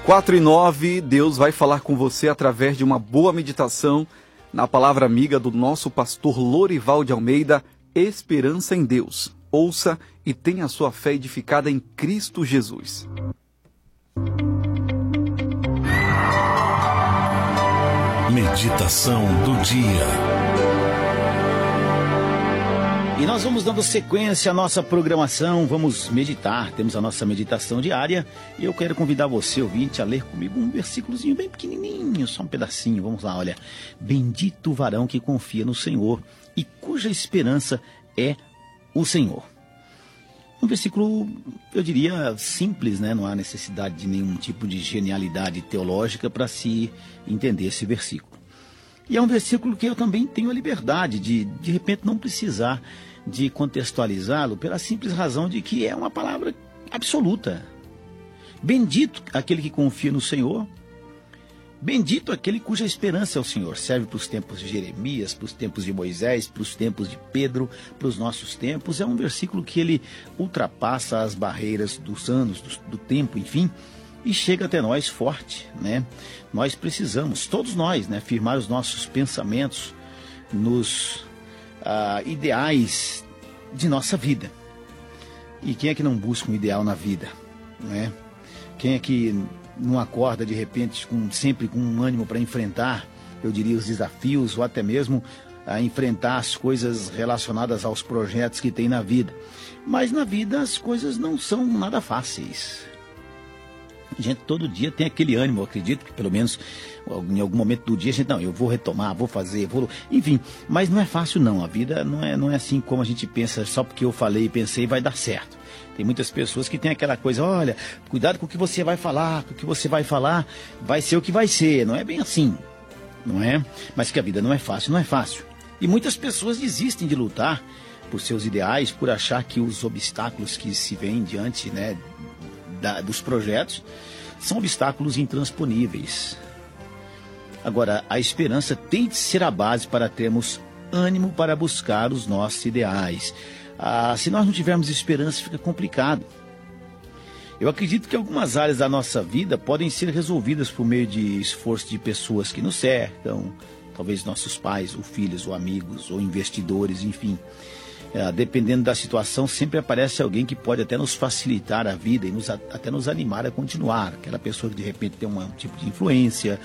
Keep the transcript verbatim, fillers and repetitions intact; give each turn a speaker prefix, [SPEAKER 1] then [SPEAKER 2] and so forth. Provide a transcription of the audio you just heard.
[SPEAKER 1] quatro e nove, Deus vai falar com você através de uma boa meditação na palavra amiga do nosso pastor Lorival de Almeida, Esperança em Deus. Ouça e tenha a sua fé edificada em Cristo Jesus.
[SPEAKER 2] Meditação do dia.
[SPEAKER 3] E nós vamos dando sequência à nossa programação, vamos meditar, temos a nossa meditação diária e eu quero convidar você, ouvinte, a ler comigo um versículozinho bem pequenininho, só um pedacinho, vamos lá, olha. Bendito o varão que confia no Senhor e cuja esperança é o Senhor. Um versículo, eu diria, simples, né? Não há necessidade de nenhum tipo de genialidade teológica para se entender esse versículo. E é um versículo que eu também tenho a liberdade de, de repente, não precisar de contextualizá-lo pela simples razão de que é uma palavra absoluta. Bendito aquele que confia no Senhor, bendito aquele cuja esperança é o Senhor. Serve para os tempos de Jeremias, para os tempos de Moisés, para os tempos de Pedro, para os nossos tempos. É um versículo que ele ultrapassa as barreiras dos anos, do, do tempo, enfim, e chega até nós forte, né? Nós precisamos, todos nós, né, firmar os nossos pensamentos nos ah, ideais de nossa vida. E quem é que não busca um ideal na vida, né? Quem é que não acorda de repente com, sempre com um ânimo para enfrentar, eu diria, os desafios ou até mesmo a enfrentar as coisas relacionadas aos projetos que tem na vida? Mas na vida as coisas não são nada fáceis. A gente todo dia tem aquele ânimo, eu acredito que pelo menos em algum momento do dia a gente, não, eu vou retomar, vou fazer, vou... Enfim, mas não é fácil não, a vida não é, não é assim como a gente pensa, só porque eu falei e pensei vai dar certo. Tem muitas pessoas que têm aquela coisa, olha, cuidado com o que você vai falar, com o que você vai falar, vai ser o que vai ser, não é bem assim, não é? Mas que a vida não é fácil, não é fácil. E muitas pessoas desistem de lutar por seus ideais, por achar que os obstáculos que se vêm diante, né, Da, dos projetos, são obstáculos intransponíveis. Agora, a esperança tem de ser a base para termos ânimo para buscar os nossos ideais. Ah, se nós não tivermos esperança, fica complicado. Eu acredito que algumas áreas da nossa vida podem ser resolvidas por meio de esforço de pessoas que nos cercam, talvez nossos pais, ou filhos, ou amigos, ou investidores, enfim. É, dependendo da situação, sempre aparece alguém que pode até nos facilitar a vida e nos, até nos animar a continuar. Aquela pessoa que de repente tem uma, um tipo de influência,